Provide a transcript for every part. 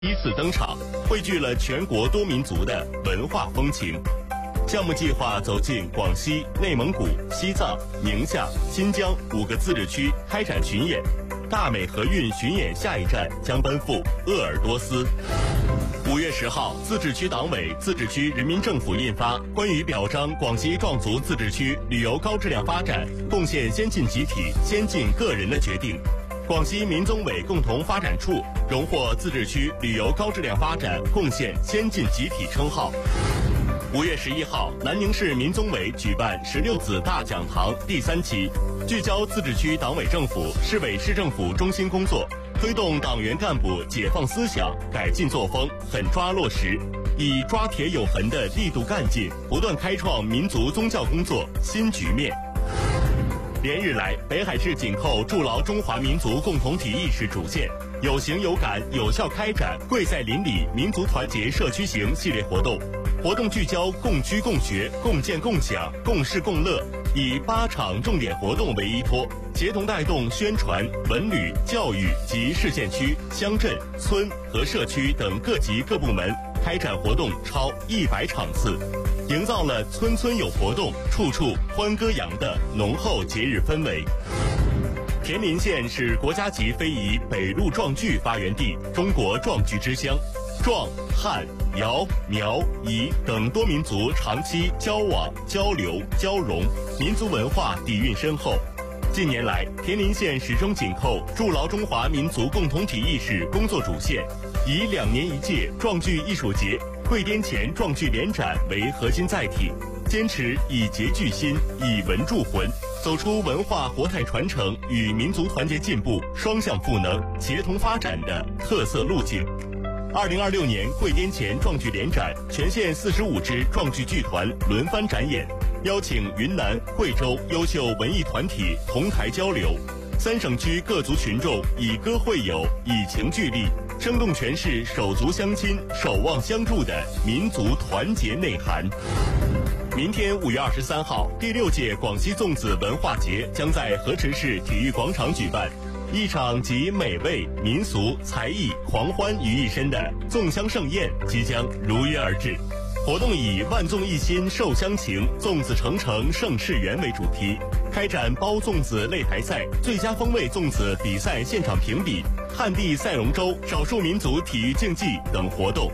依次登场，汇聚了全国多民族的文化风情。项目计划走进广西、内蒙古、西藏、宁夏、新疆5个自治区开展巡演。大美河运巡演下一站将奔赴鄂尔多斯。5月10号，自治区党委、自治区人民政府印发《关于表彰广西壮族自治区旅游高质量发展贡献先进集体、先进个人的决定》。广西民综委共同发展处荣获自治区旅游高质量发展贡献先进集体称号。5月11号，南宁市民综委举办16子大讲堂第3期，聚焦自治区党委政府、市委市政府中心工作，推动党员干部解放思想、改进作风，狠抓落实，以抓铁有痕的力度干劲，不断开创民族宗教工作新局面。连日来，北海市紧扣筑牢中华民族共同体意识主线，有形有感有效开展贵赛邻里民族团结社区行系列活动。活动聚焦共居共学、共建共享、共事共乐，以8场重点活动为依托，协同带动宣传、文旅、教育及市县区、乡镇、村和社区等各级各部门开展活动超100场次，营造了村村有活动、处处欢歌扬的浓厚节日氛围。田林县是国家级非遗北路壮剧发源地，中国壮剧之乡。壮、汉、瑶、苗、彝等多民族长期交往、交流、交融，民族文化底蕴深厚。近年来，田林县始终紧扣筑牢中华民族共同体意识工作主线，以2年1届壮剧艺术节、跪滇黔壮剧联展为核心载体，坚持以节聚心、以文铸魂，走出文化活态传承与民族团结进步双向赋能、协同发展的特色路径。2026年跪滇黔壮剧联展，全县45支壮剧剧团轮番展演，邀请云南、贵州优秀文艺团体同台交流。3省区各族群众以歌会友、以情聚力，生动诠释手足相亲、守望相助的民族团结内涵。明天5月23号，第6届广西粽子文化节将在河池市体育广场举办。一场集美味、民俗、才艺、狂欢于一身的粽香盛宴即将如约而至。活动以万粽一心寿乡情，粽子成城盛世园为主题，开展包粽子擂台赛、最佳风味粽子比赛现场评比、旱地赛龙舟、少数民族体育竞技等活动。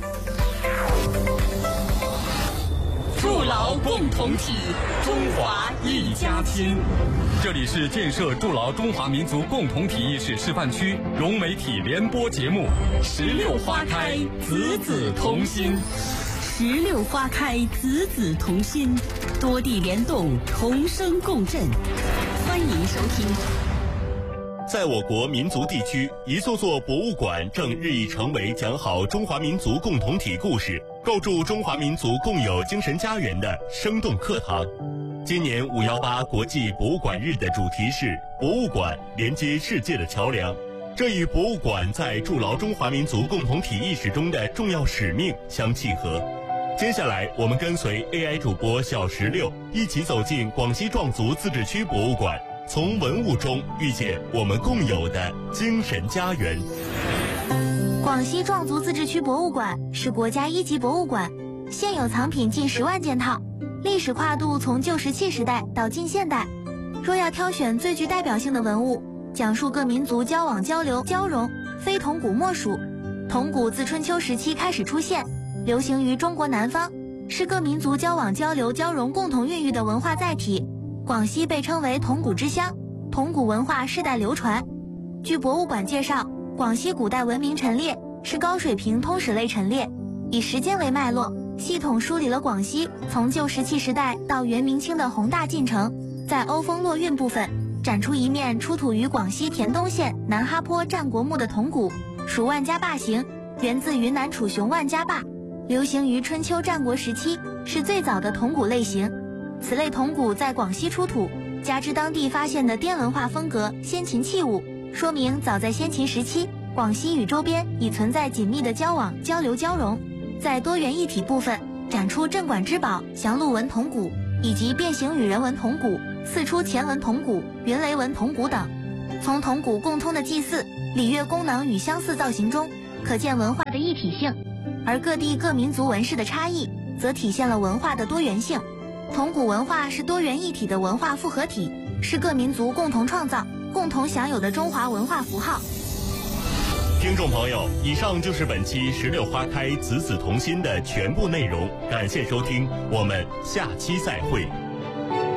筑牢共同体，中华一家亲。 这里是建设筑牢中华民族共同体意识示范区融媒体联播节目 16花开，子子同心。 16花开，子子同心，多地联动，同声共振。欢迎收听。 在我国民族地区，一座座博物馆正日益成为讲好中华民族共同体故事、构筑中华民族共有精神家园的生动课堂。今年518国际博物馆日的主题是“博物馆连接世界的桥梁”，这与博物馆在筑牢中华民族共同体意识中的重要使命相契合。接下来，我们跟随 AI 主播小16一起走进广西壮族自治区博物馆，从文物中遇见我们共有的精神家园。 广西壮族自治区博物馆是国家1级博物馆，现有藏品近10万件套，历史跨度从旧石器时代到近现代。若要挑选最具代表性的文物，讲述各民族交往交流交融，非铜鼓莫属。铜鼓自春秋时期开始出现，流行于中国南方，是各民族交往交流交融共同孕育的文化载体。广西被称为铜鼓之乡，铜鼓文化世代流传。据博物馆介绍，广西古代文明陈列是高水平通史类陈列，以时间为脉络，系统梳理了广西从旧石器时代到元明清的宏大进程。在欧风落运部分，展出一面出土于广西田东县南哈坡战国墓的铜鼓，属万家坝形，源自云南楚雄万家坝，流行于春秋战国时期，是最早的铜鼓类型。此类铜鼓在广西出土，加之当地发现的滇文化风格、先秦器物，说明早在先秦时期，广西与周边已存在紧密的交往、交流、交融。在多元一体部分，展出镇馆之宝祥鹿纹铜鼓，以及变形羽人纹铜鼓、四出前纹铜鼓、云雷纹铜鼓等。从铜鼓共通的祭祀、礼乐功能与相似造型中， 可见文化的一体性；而各地各民族纹饰的差异，则体现了文化的多元性。铜鼓文化是多元一体的文化复合体，是各民族共同创造、共同享有的中华文化符号。 听众朋友，以上就是本期16花开，子子同心的全部内容，感谢收听，我们下期再会。